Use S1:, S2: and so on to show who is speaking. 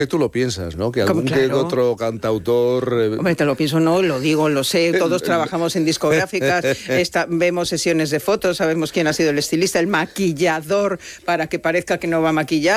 S1: Tú lo piensas, ¿no? Que algún que otro cantautor...
S2: Hombre, te lo pienso, no, lo digo, lo sé, todos trabajamos en discográficas, vemos sesiones de fotos, sabemos quién ha sido el estilista, el maquillador, para que parezca que no va maquillado.